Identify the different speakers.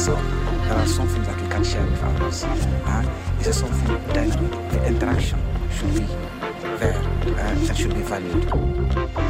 Speaker 1: So there are some things that we can share with others. This is something that the interaction should be there and should be valued.